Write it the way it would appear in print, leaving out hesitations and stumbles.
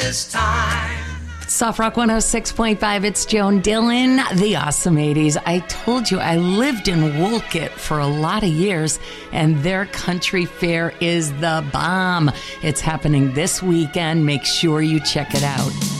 this time. Soft Rock 106.5, it's Joan Dillon, the Awesome 80s. I told you I lived in Wolcott for a lot of years, and their country fair is the bomb. It's happening this weekend. Make sure you check it out.